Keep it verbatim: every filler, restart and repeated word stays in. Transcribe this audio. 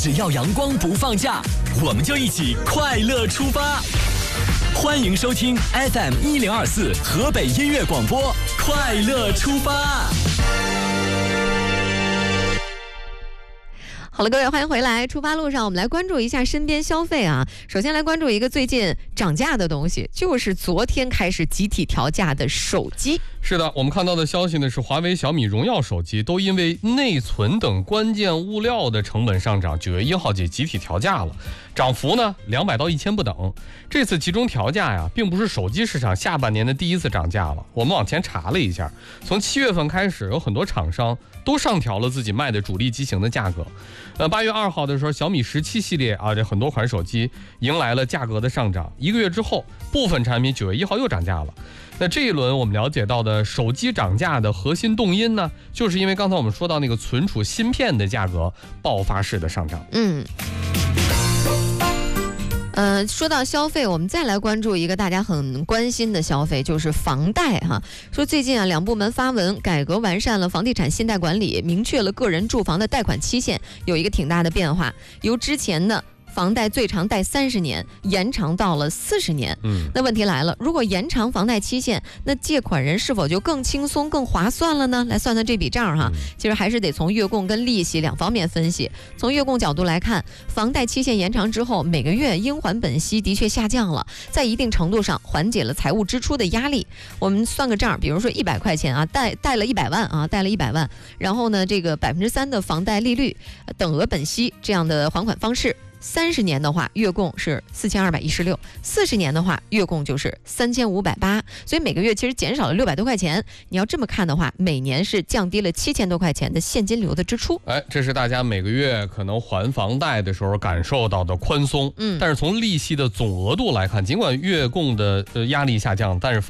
只要阳光不放假，我们就一起快乐出发。欢迎收听 F M 一零二四河北音乐广播，快乐出发。 好了，各位，欢迎回来。出发路上，我们来关注一下身边消费啊。首先来关注一个最近涨价的东西，就是昨天开始集体调价的手机。 是的，我们看到的消息呢是华为、小米、荣耀手机都因为内存等关键物料的成本上涨，九月一号起集体调价了，涨幅呢两百到一千不等。这次集中调价呀，并不是手机市场下半年的第一次涨价了。我们往前查了一下，从七月份开始，有很多厂商都上调了自己卖的主力机型的价格。呃，八月二号的时候，小米十七系列啊，这很多款手机迎来了价格的上涨。一个月之后，部分产品九月一号又涨价了。那这一轮我们了解到的手机涨价的核心动因呢，就是因为刚才我们说到那个存储芯片的价格爆发式的上涨。 嗯。呃，说到消费，我们再来关注一个大家很关心的消费，就是房贷哈。说最近啊，两部门发文改革完善了房地产信贷管理，明确了个人住房的贷款期限，有一个挺大的变化，由之前的房贷最长贷三十年，延长到了四十年。 嗯， 那问题来了，如果延长房贷期限，那借款人是否就更轻松、更划算了呢？来算算这笔账哈。其实还是得从月供跟利息两方面分析。从月供角度来看，房贷期限延长之后，每个月应还本息的确下降了，在一定程度上缓解了财务支出的压力。我们算个账，比如说一百块钱啊，贷贷了一百万啊，贷了一百万，然后呢，这个百分之三的房贷利率，等额本息这样的还款方式。三十年的话，月供是四千二百一十六；四十年的话，月供就是三千五百八。所以每个月其实减少了六百多块钱。你要这么看的话，每年是降低了七千多块钱的现金流的支出。 哎，这是大家每个月可能还房贷的时候感受到的宽松。 嗯， 但是从利息的总额度来看，尽管月供的呃压力下降，但是